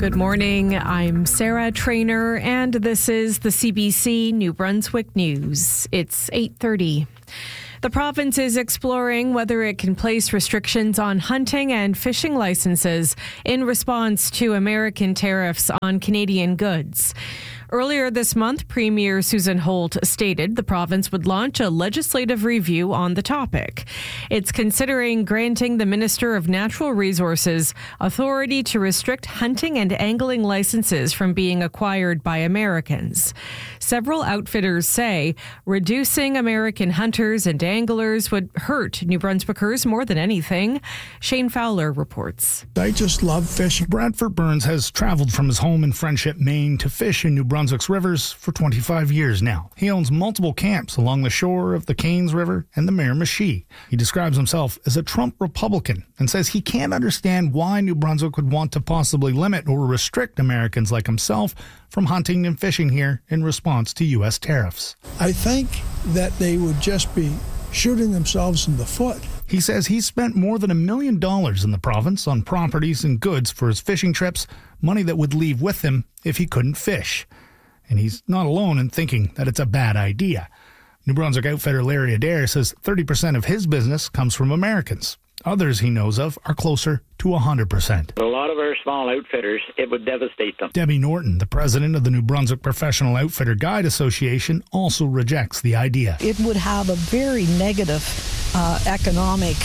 Good morning. I'm Sarah Trainer, and this is the CBC New Brunswick News. It's 8:30. The province is exploring whether it can place restrictions on hunting and fishing licenses in response to American tariffs on Canadian goods. Earlier this month, Premier Susan Holt stated the province would launch a legislative review on the topic. It's considering granting the Minister of Natural Resources authority to restrict hunting and angling licenses from being acquired by Americans. Several outfitters say reducing American hunters and anglers would hurt New Brunswickers more than anything. Shane Fowler reports. I just love fishing. Bradford Burns has traveled from his home in Friendship, Maine to fish in New Brunswick's rivers for 25 years now. He owns multiple camps along the shore of the Cairns River and the Miramichi. He describes himself as a Trump Republican and says he can't understand why New Brunswick would want to possibly limit or restrict Americans like himself from hunting and fishing here in response to U.S. tariffs. I think that they would just be shooting themselves in the foot. He says he's spent more than $1 million in the province on properties and goods for his fishing trips, money that would leave with him if he couldn't fish. And he's not alone in thinking that it's a bad idea. New Brunswick outfitter Larry Adair says 30% of his business comes from Americans. Others he knows of are closer to 100%. A lot of our small outfitters, it would devastate them. Debbie Norton, the president of the New Brunswick Professional Outfitter Guide Association, also rejects the idea. It would have a very negative economic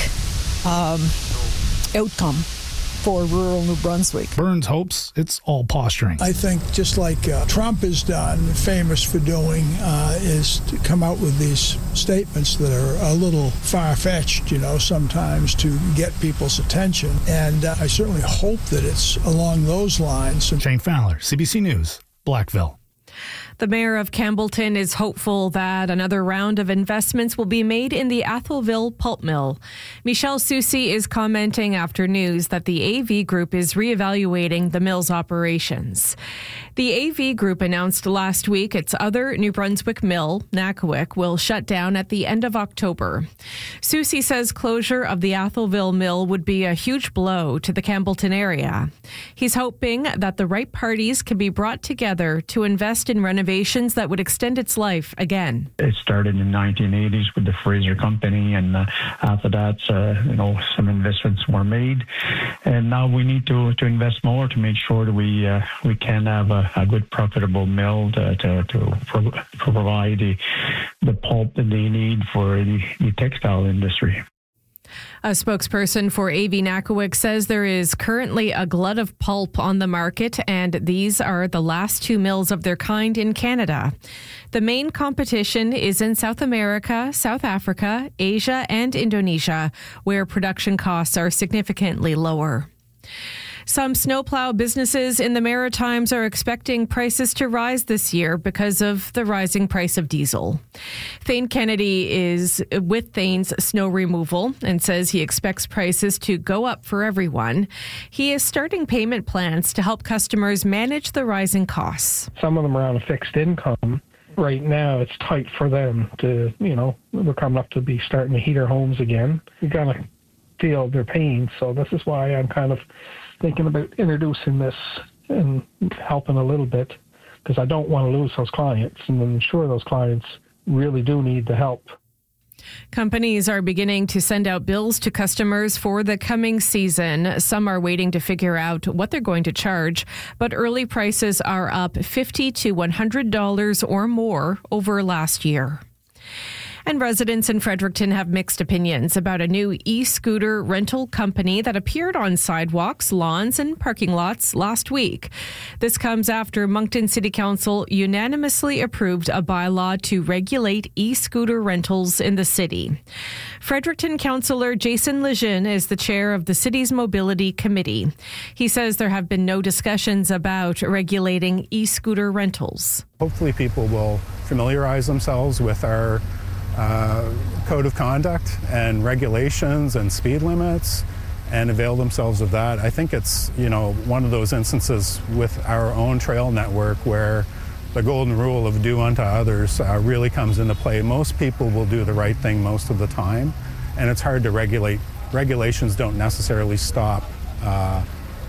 outcome for rural New Brunswick. Burns hopes it's all posturing. I think just like Trump has done, famous for doing, is to come out with these statements that are a little far-fetched, sometimes to get people's attention. And I certainly hope that it's along those lines. Shane Fowler, CBC News, Blackville. The mayor of Campbellton is hopeful that another round of investments will be made in the Atholville pulp mill. Michelle Soucy is commenting after news that the AV Group is reevaluating the mill's operations. The AV Group announced last week its other New Brunswick mill, Nakawik, will shut down at the end of October. Soucy says closure of the Atholville mill would be a huge blow to the Campbellton area. He's hoping that the right parties can be brought together to invest in renovations that would extend its life again. It started in the 1980s with the Fraser Company, and after that, some investments were made, and now we need to invest more to make sure that we can have a good, profitable mill to provide the pulp that they need for the textile industry. A spokesperson for AV Nakawik says there is currently a glut of pulp on the market, and these are the last two mills of their kind in Canada. The main competition is in South America, South Africa, Asia, and Indonesia, where production costs are significantly lower. Some snowplow businesses in the Maritimes are expecting prices to rise this year because of the rising price of diesel. Thane Kennedy is with Thane's snow removal and says he expects prices to go up for everyone. He is starting payment plans to help customers manage the rising costs. Some of them are on a fixed income. Right now, it's tight for them to, we're coming up to be starting to heat our homes again. You're going to feel their pain. So this is why I'm kind of thinking about introducing this and helping a little bit, because I don't want to lose those clients, and I'm sure those clients really do need the help. Companies are beginning to send out bills to customers for the coming season. Some are waiting to figure out what they're going to charge, but early prices are up $50 to $100 or more over last year. And residents in Fredericton have mixed opinions about a new e-scooter rental company that appeared on sidewalks, lawns, and parking lots last week. This comes after Moncton City Council unanimously approved a bylaw to regulate e-scooter rentals in the city. Fredericton Councillor Jason Lejeune is the chair of the city's mobility committee. He says there have been no discussions about regulating e-scooter rentals. Hopefully people will familiarize themselves with our code of conduct and regulations and speed limits and avail themselves of that. I think it's, one of those instances with our own trail network where the golden rule of do unto others really comes into play. Most people will do the right thing most of the time, and it's hard to regulate. Regulations don't necessarily stop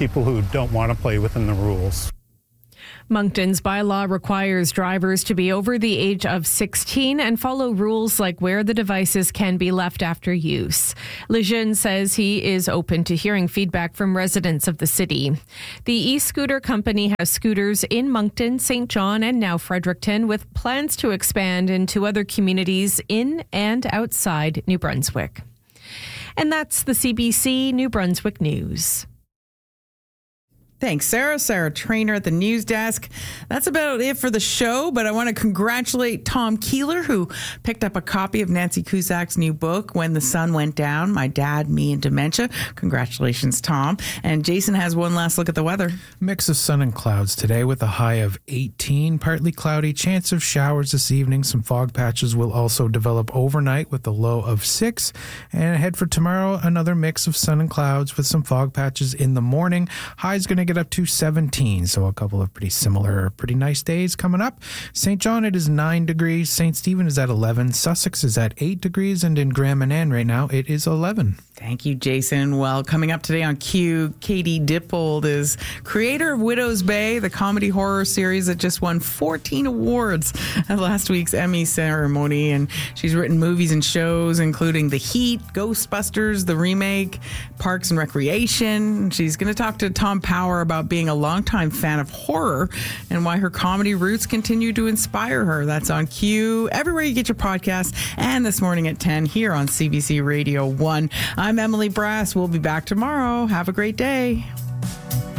people who don't want to play within the rules. Moncton's bylaw requires drivers to be over the age of 16 and follow rules like where the devices can be left after use. Lejeune says he is open to hearing feedback from residents of the city. The e-scooter company has scooters in Moncton, St. John, and now Fredericton, with plans to expand into other communities in and outside New Brunswick. And that's the CBC New Brunswick News. Thanks, Sarah. Sarah Trainer at the news desk. That's about it for the show, but I want to congratulate Tom Keeler, who picked up a copy of Nancy Cusack's new book, When the Sun Went Down, My Dad, Me, and Dementia. Congratulations, Tom. And Jason has one last look at the weather. Mix of sun and clouds today with a high of 18. Partly cloudy, chance of showers this evening. Some fog patches will also develop overnight with a low of 6. And ahead for tomorrow, another mix of sun and clouds with some fog patches in the morning. High's going to get up to 17, so a couple of pretty nice days coming up. St. John, it is 9 degrees. St. Stephen is at 11. Sussex is at 8 degrees, and in Grand Manan right now it is 11. Thank you, Jason. Well, coming up today on Q, Katie Dippold is creator of Widow's Bay, the comedy horror series that just won 14 awards at last week's Emmy ceremony. And she's written movies and shows, including The Heat, Ghostbusters, the remake, Parks and Recreation. She's going to talk to Tom Power about being a longtime fan of horror and why her comedy roots continue to inspire her. That's on Q, everywhere you get your podcasts, and this morning at 10 here on CBC Radio 1. I'm Emily Brass. We'll be back tomorrow. Have a great day.